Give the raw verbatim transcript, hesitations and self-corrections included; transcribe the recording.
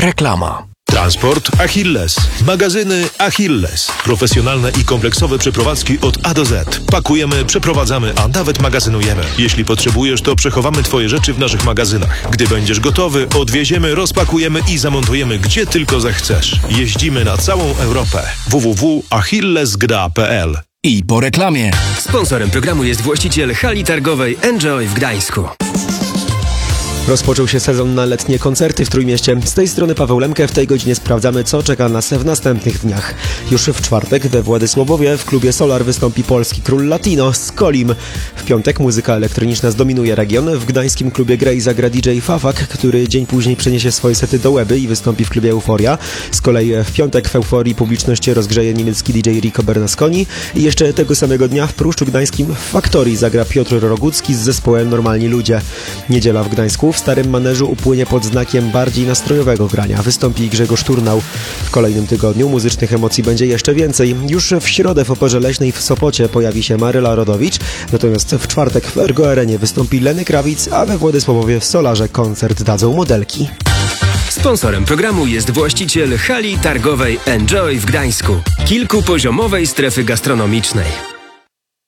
Reklama. Transport Achilles. Magazyny Achilles. Profesjonalne i kompleksowe przeprowadzki od A do Z. Pakujemy, przeprowadzamy, a nawet magazynujemy. Jeśli potrzebujesz, to przechowamy Twoje rzeczy w naszych magazynach. Gdy będziesz gotowy, odwieziemy, rozpakujemy i zamontujemy gdzie tylko zechcesz. Jeździmy na całą Europę. w w w kropka achillesgra kropka p l. I po reklamie. Sponsorem programu jest właściciel hali targowej Enjoy w Gdańsku. Rozpoczął się sezon na letnie koncerty w Trójmieście. Z tej strony Paweł Lemke. W tej godzinie sprawdzamy, co czeka nas w następnych dniach. Już w czwartek we Władysławowie w klubie Solar wystąpi polski król Latino z Kolim. W piątek muzyka elektroniczna zdominuje region. W gdańskim klubie Grey zagra D J Fafak, który dzień później przeniesie swoje sety do Łeby i wystąpi w klubie Euforia. Z kolei w piątek w Euforii publiczność rozgrzeje niemiecki D J Rico Bernasconi. I jeszcze tego samego dnia w Pruszczu Gdańskim w Faktorii zagra Piotr Rogucki z zespołem Normalni Ludzie. Niedziela w Gdańsku w Starym Maneżu upłynie pod znakiem bardziej nastrojowego grania. Wystąpi Grzegorz Turnał. W kolejnym tygodniu muzycznych emocji będzie jeszcze więcej. Już w środę w Operze Leśnej w Sopocie pojawi się Maryla Rodowicz, natomiast w czwartek w Ergo Arenie wystąpi Lenny Kravitz, a we Władysławowie w Solarze koncert dadzą modelki. Sponsorem programu jest właściciel hali targowej Enjoy w Gdańsku, kilkupoziomowej strefy gastronomicznej.